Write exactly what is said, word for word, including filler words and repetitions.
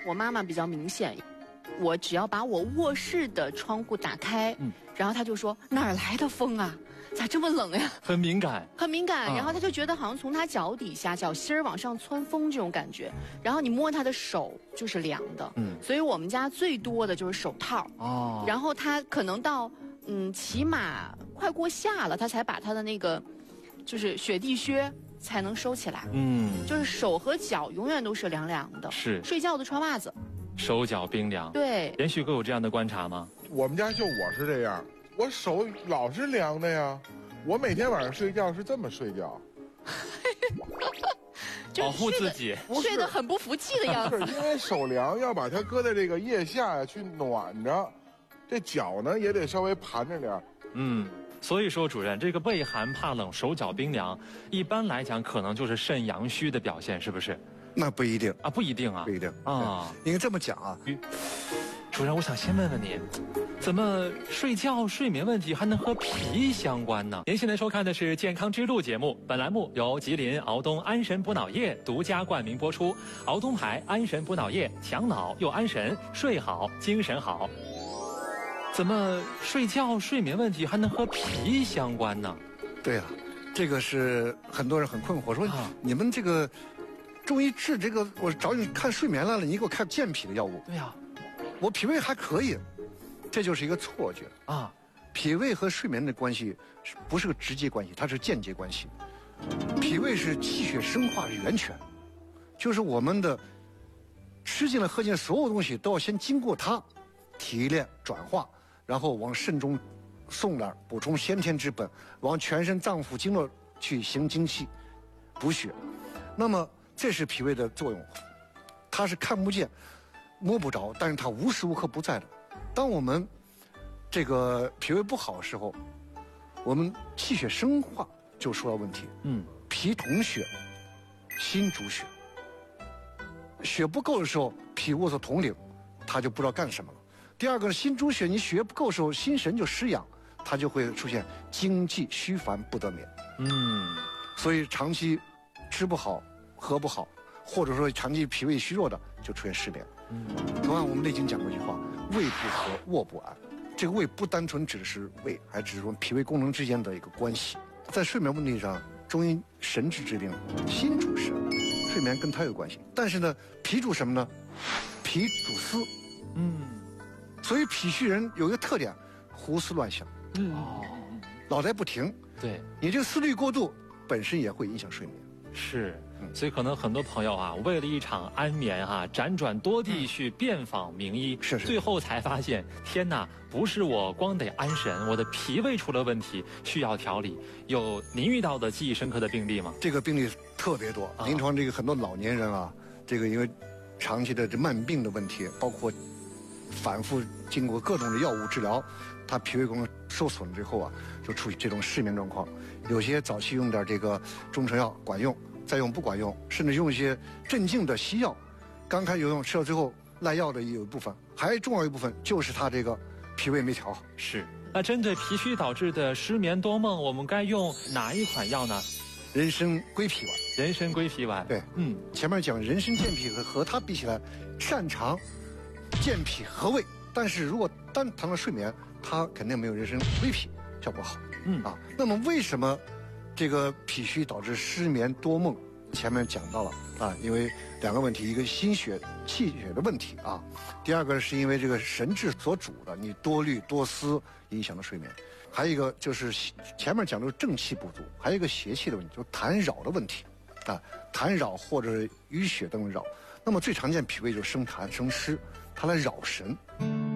我妈妈比较明显，我只要把我卧室的窗户打开，嗯，然后她就说哪儿来的风啊，咋这么冷呀？ 很敏感， 很敏感。 啊、 然后她就觉得好像从她脚底下脚心儿往上窜风这种感觉，然后你摸她的手就是凉的，嗯，所以我们家最多的就是手套哦。然后她可能到嗯起码快过夏了，她才把她的那个就是雪地靴才能收起来，嗯，就是手和脚永远都是凉凉的， 是睡觉都穿袜子。 手脚冰凉， 对， 连续哥有这样的观察吗？ 我们家就我是这样，我手老是凉的呀，我每天晚上睡觉是这么睡觉， 保护自己， 睡得很不服气的样子。 是因为手凉，要把它搁在这个腋下呀去暖着，这脚呢也得稍微盘着点。 嗯。所以说，主任，这个畏寒怕冷、手脚冰凉，一般来讲可能就是肾阳虚的表现，是不是？ 那不一定啊，不一定啊， 不一定啊。 应该这么讲啊， 主任，我想先问问您，怎么睡觉睡眠问题还能和脾相关呢？您现在收看的是《健康之路》节目，本栏目由吉林敖东安神补脑液独家冠名播出。敖东牌安神补脑液，强脑又安神，睡好精神好。怎么睡觉睡眠问题还能和脾相关呢？ 对啊，这个是很多人很困惑，说、啊、你们这个中医治这个，我找你看睡眠来了，你给我看健脾的药物。 对呀、啊， 我脾胃还可以，这就是一个错觉啊。脾胃和睡眠的关系不是个直接关系，它是间接关系。脾胃是气血生化的源泉，就是我们的吃进来喝进来所有东西都要先经过它提炼转化。然后往肾中送点补充先天之本，往全身脏腑经络去行精气补血。那么这是脾胃的作用，它是看不见摸不着，但是它无时无刻不在的。当我们这个脾胃不好的时候，我们气血生化就出了问题。嗯，脾统血，心主血，血不够的时候，脾无所统领，它就不知道干什么了。第二个，心主血，你血不够的时候，心神就失养，它就会出现精气虚烦不得眠。嗯，所以长期吃不好、喝不好，或者说长期脾胃虚弱的，就出现失眠。嗯，同样我们内经讲过一句话：胃不和，卧不安。这个胃不单纯指的是胃，还指说脾胃功能之间的一个关系。在睡眠问题上，中医神志之病，心主神，睡眠跟它有关系。但是呢，脾主什么呢？脾主思。嗯。所以脾虚人有一个特点，胡思乱想，嗯，脑袋不停。 对， 你这个思虑过度，本身也会影响睡眠。 是，嗯、所以可能很多朋友啊，为了一场安眠啊，辗转多地去遍访名医， 是是， 最后才发现，天哪，不是我光得安神，我的脾胃出了问题，需要调理。有您遇到的记忆深刻的病例吗？ 这个病例特别多，啊、临床这个很多老年人啊，这个因为长期的这慢病的问题，包括反复经过各种的药物治疗，他脾胃功能受损之后啊，就出现这种失眠状况。有些早期用点这个中成药管用，再用不管用，甚至用一些镇静的西药，刚开始有用，吃到最后赖药的也有一部分，还重要一部分就是他这个脾胃没调好。 是。那针对脾虚导致的失眠多梦，我们该用哪一款药呢？ 人参归脾丸。 人参归脾丸。 对，嗯，前面讲人参健脾和和它比起来，擅长健脾和胃，但是如果单谈到睡眠，它肯定没有人参归脾效果好。嗯啊，那么为什么这个脾虚导致失眠多梦？前面讲到了啊，因为两个问题，一个心血气血的问题啊，第二个是因为这个神志所主的，你多虑多思影响了睡眠，还有一个就是前面讲的正气不足，还有一个邪气的问题，就是痰扰的问题啊，痰扰或者是淤血等扰。那么最常见脾胃就生痰生湿，它来扰神。